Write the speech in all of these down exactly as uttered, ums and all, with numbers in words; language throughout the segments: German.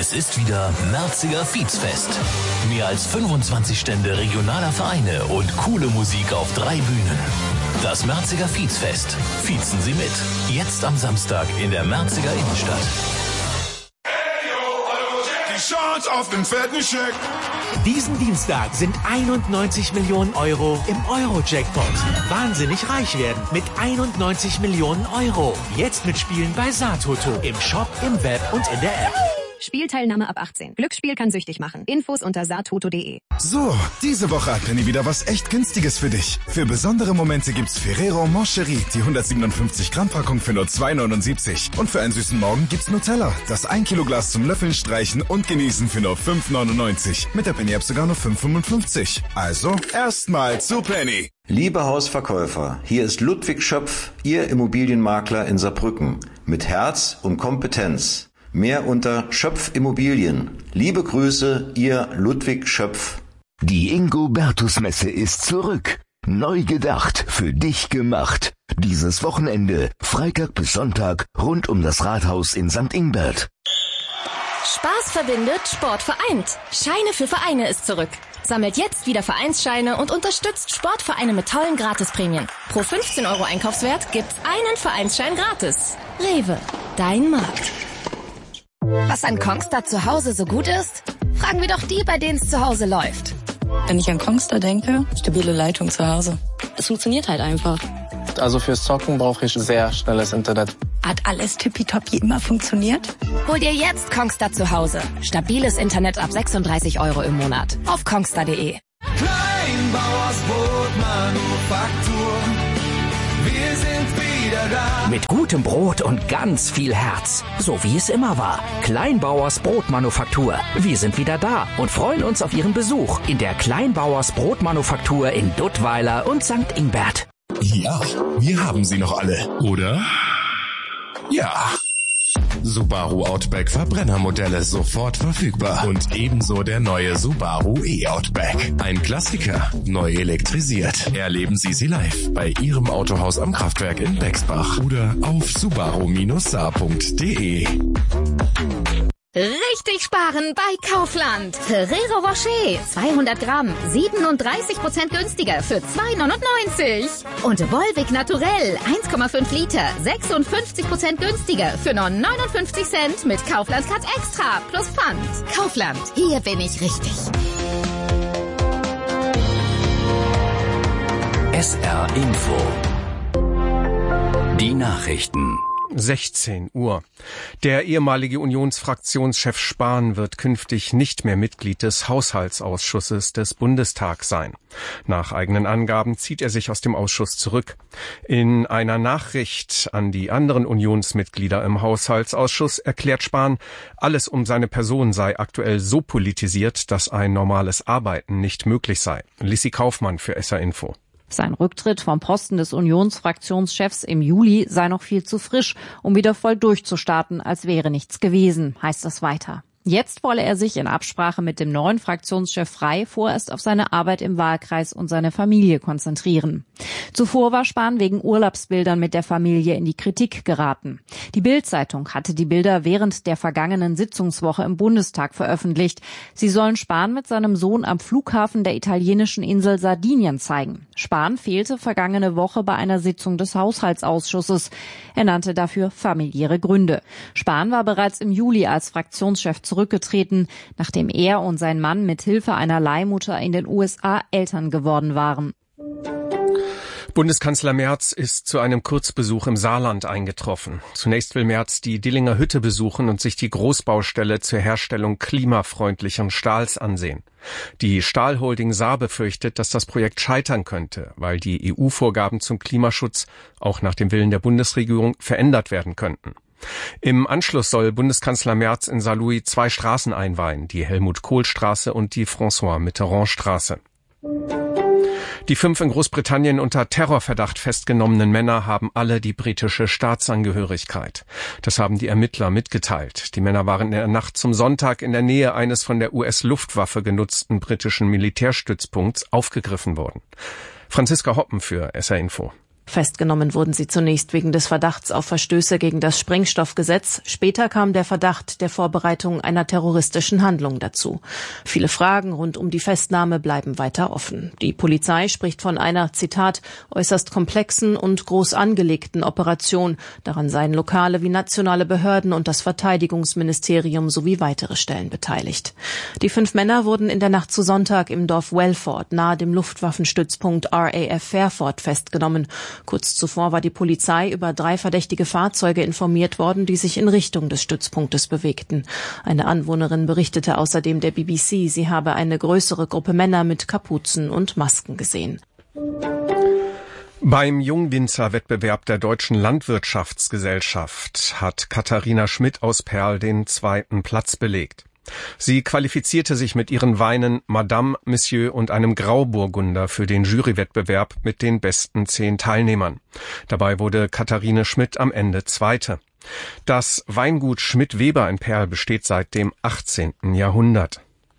Es ist wieder Merziger Fietsfest. Mehr als fünfundzwanzig Stände regionaler Vereine und coole Musik auf drei Bühnen. Das Merziger Fietsfest. Fiezen Sie mit. Jetzt am Samstag in der Merziger Innenstadt. Die Chance auf den fetten Scheck. Diesen Dienstag sind einundneunzig Millionen Euro im Euro-Jackpot. Wahnsinnig reich werden mit einundneunzig Millionen Euro. Jetzt mitspielen bei Satoto. Im Shop, im Web und in der App. Spielteilnahme ab achtzehn. Glücksspiel kann süchtig machen. Infos unter satoto punkt de. So, diese Woche hat Penny wieder was echt Günstiges für dich. Für besondere Momente gibt's Ferrero Moncherie, die hundertsiebenundfünfzig Gramm Packung für nur zwei neunundsiebzig. Und für einen süßen Morgen gibt's Nutella, das ein Kilo Glas zum Löffeln, Streichen und Genießen für nur fünf neunundneunzig. Mit der Penny App sogar nur fünf fünfundfünfzig. Also, erstmal zu Penny. Liebe Hausverkäufer, hier ist Ludwig Schöpf, Ihr Immobilienmakler in Saarbrücken. Mit Herz und Kompetenz. Mehr unter Schöpf Immobilien. Liebe Grüße, Ihr Ludwig Schöpf. Die Ingo-Bertus-Messe ist zurück. Neu gedacht, für dich gemacht. Dieses Wochenende, Freitag bis Sonntag, rund um das Rathaus in Sankt Ingbert. Spaß verbindet, Sport vereint. Scheine für Vereine ist zurück. Sammelt jetzt wieder Vereinsscheine und unterstützt Sportvereine mit tollen Gratisprämien. Pro fünfzehn Euro Einkaufswert gibt's einen Vereinsschein gratis. Rewe, dein Markt. Was an Kongstar zu Hause so gut ist? Fragen wir doch die, bei denen es zu Hause läuft. Wenn ich an Kongstar denke, stabile Leitung zu Hause. Es funktioniert halt einfach. Also fürs Zocken brauche ich sehr schnelles Internet. Hat alles tippitoppi immer funktioniert? Hol dir jetzt Kongstar zu Hause. Stabiles Internet ab sechsunddreißig Euro im Monat. Auf kongstar punkt de. Kleinbauers Brotmanufaktur. Wir sind wieder da. Mit gutem Brot und ganz viel Herz. So wie es immer war. Kleinbauers Brotmanufaktur. Wir sind wieder da und freuen uns auf Ihren Besuch in der Kleinbauers Brotmanufaktur in Duttweiler und Sankt Ingbert. Ja, wir haben sie noch alle, oder? Ja. Subaru Outback Verbrennermodelle sofort verfügbar. Und ebenso der neue Subaru E-Outback. Ein Klassiker, neu elektrisiert. Erleben Sie sie live bei Ihrem Autohaus am Kraftwerk in Bexbach oder auf subaru Bindestrich saar punkt de. Richtig sparen bei Kaufland. Ferrero Rocher, zweihundert Gramm, siebenunddreißig Prozent günstiger für zwei neunundneunzig. Und Volvic Naturell, eins Komma fünf Liter, sechsundfünfzig Prozent günstiger für nur neunundfünfzig Cent mit Kaufland Cut Extra plus Pfand. Kaufland, hier bin ich richtig. S R Info. Die Nachrichten. sechzehn Uhr. Der ehemalige Unionsfraktionschef Spahn wird künftig nicht mehr Mitglied des Haushaltsausschusses des Bundestags sein. Nach eigenen Angaben zieht er sich aus dem Ausschuss zurück. In einer Nachricht an die anderen Unionsmitglieder im Haushaltsausschuss erklärt Spahn, alles um seine Person sei aktuell so politisiert, dass ein normales Arbeiten nicht möglich sei. Lissi Kaufmann für S R Info. Sein Rücktritt vom Posten des Unionsfraktionschefs im Juli sei noch viel zu frisch, um wieder voll durchzustarten, als wäre nichts gewesen, heißt es weiter. Jetzt wolle er sich in Absprache mit dem neuen Fraktionschef Frey vorerst auf seine Arbeit im Wahlkreis und seine Familie konzentrieren. Zuvor war Spahn wegen Urlaubsbildern mit der Familie in die Kritik geraten. Die Bild-Zeitung hatte die Bilder während der vergangenen Sitzungswoche im Bundestag veröffentlicht. Sie sollen Spahn mit seinem Sohn am Flughafen der italienischen Insel Sardinien zeigen. Spahn fehlte vergangene Woche bei einer Sitzung des Haushaltsausschusses. Er nannte dafür familiäre Gründe. Spahn war bereits im Juli als Fraktionschef zurückgetreten, nachdem er und sein Mann mit Hilfe einer Leihmutter in den U S A Eltern geworden waren. Bundeskanzler Merz ist zu einem Kurzbesuch im Saarland eingetroffen. Zunächst will Merz die Dillinger Hütte besuchen und sich die Großbaustelle zur Herstellung klimafreundlichen Stahls ansehen. Die Stahlholding Saar befürchtet, dass das Projekt scheitern könnte, weil die E U-Vorgaben zum Klimaschutz auch nach dem Willen der Bundesregierung verändert werden könnten. Im Anschluss soll Bundeskanzler Merz in Saarlouis zwei Straßen einweihen, die Helmut-Kohl-Straße und die François-Mitterrand-Straße. Die fünf in Großbritannien unter Terrorverdacht festgenommenen Männer haben alle die britische Staatsangehörigkeit. Das haben die Ermittler mitgeteilt. Die Männer waren in der Nacht zum Sonntag in der Nähe eines von der U S-Luftwaffe genutzten britischen Militärstützpunkts aufgegriffen worden. Franziska Hoppen für S R Info. Festgenommen wurden sie zunächst wegen des Verdachts auf Verstöße gegen das Sprengstoffgesetz. Später kam der Verdacht der Vorbereitung einer terroristischen Handlung dazu. Viele Fragen rund um die Festnahme bleiben weiter offen. Die Polizei spricht von einer, Zitat, äußerst komplexen und groß angelegten Operation. Daran seien lokale wie nationale Behörden und das Verteidigungsministerium sowie weitere Stellen beteiligt. Die fünf Männer wurden in der Nacht zu Sonntag im Dorf Welford nahe dem Luftwaffenstützpunkt R A F Fairford festgenommen. Kurz zuvor war die Polizei über drei verdächtige Fahrzeuge informiert worden, die sich in Richtung des Stützpunktes bewegten. Eine Anwohnerin berichtete außerdem der B B C, sie habe eine größere Gruppe Männer mit Kapuzen und Masken gesehen. Beim Jungwinzer-Wettbewerb der Deutschen Landwirtschaftsgesellschaft hat Katharina Schmidt aus Perl den zweiten Platz belegt. Sie qualifizierte sich mit ihren Weinen Madame, Monsieur und einem Grauburgunder für den Jurywettbewerb mit den besten zehn Teilnehmern. Dabei wurde Katharine Schmidt am Ende Zweite. Das Weingut Schmidt-Weber in Perl besteht seit dem achtzehnten Jahrhundert.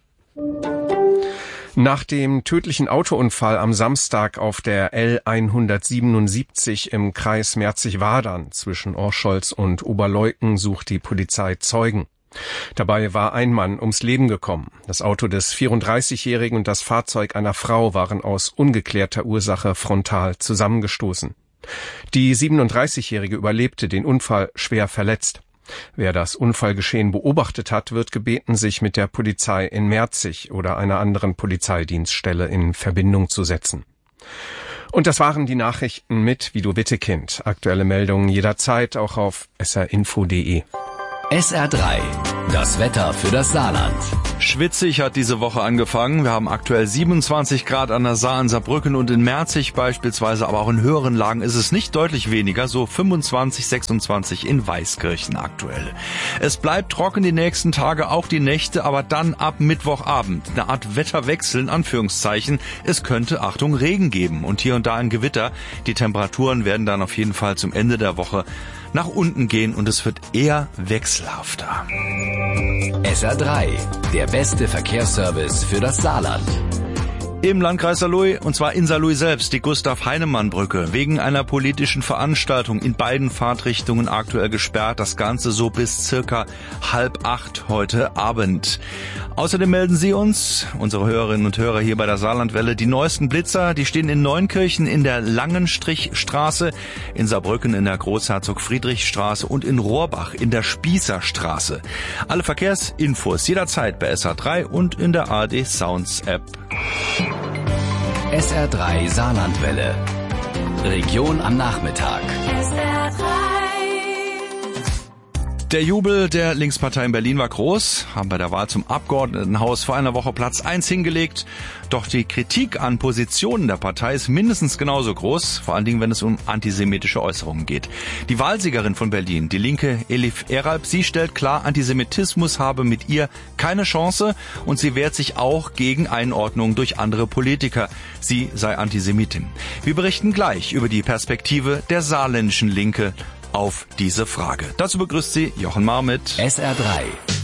Nach dem tödlichen Autounfall am Samstag auf der L hundertsiebenundsiebzig im Kreis Merzig-Wadern zwischen Orscholz und Oberleuthen sucht die Polizei Zeugen. Dabei war ein Mann ums Leben gekommen. Das Auto des vierunddreißigjährigen und das Fahrzeug einer Frau waren aus ungeklärter Ursache frontal zusammengestoßen. Die siebenunddreißigjährige überlebte den Unfall schwer verletzt. Wer das Unfallgeschehen beobachtet hat, wird gebeten, sich mit der Polizei in Merzig oder einer anderen Polizeidienststelle in Verbindung zu setzen. Und das waren die Nachrichten mit Vido Wittekind. Aktuelle Meldungen jederzeit auch auf s r info punkt d e. S R drei, das Wetter für das Saarland. Schwitzig hat diese Woche angefangen. Wir haben aktuell siebenundzwanzig Grad an der Saar in Saarbrücken und in Merzig beispielsweise, aber auch in höheren Lagen ist es nicht deutlich weniger, so fünfundzwanzig, sechsundzwanzig in Weißkirchen aktuell. Es bleibt trocken die nächsten Tage, auch die Nächte, aber dann ab Mittwochabend eine Art Wetterwechsel in Anführungszeichen. Es könnte, Achtung, Regen geben und hier und da ein Gewitter. Die Temperaturen werden dann auf jeden Fall zum Ende der Woche nach unten gehen und es wird eher wechselhafter. S R drei, der beste Verkehrsservice für das Saarland. Im Landkreis Saarlouis, und zwar in Saarlouis selbst, die Gustav-Heinemann-Brücke, wegen einer politischen Veranstaltung in beiden Fahrtrichtungen aktuell gesperrt. Das Ganze so bis circa halb acht heute Abend. Außerdem melden Sie uns, unsere Hörerinnen und Hörer hier bei der Saarlandwelle, die neuesten Blitzer, die stehen in Neunkirchen in der Langenstrichstraße, in Saarbrücken in der Großherzog-Friedrich-Straße und in Rohrbach in der Spießerstraße. Alle Verkehrsinfos jederzeit bei S R drei und in der A R D Sounds App. S R drei Saarlandwelle. Region am Nachmittag. S R drei. Der Jubel der Linkspartei in Berlin war groß, haben bei der Wahl zum Abgeordnetenhaus vor einer Woche Platz eins hingelegt. Doch die Kritik an Positionen der Partei ist mindestens genauso groß, vor allen Dingen, wenn es um antisemitische Äußerungen geht. Die Wahlsiegerin von Berlin, die Linke Elif Eralp, sie stellt klar, Antisemitismus habe mit ihr keine Chance und sie wehrt sich auch gegen Einordnung durch andere Politiker. Sie sei Antisemitin. Wir berichten gleich über die Perspektive der saarländischen Linke auf diese Frage. Dazu begrüßt sie Jochen Marr mit S R drei.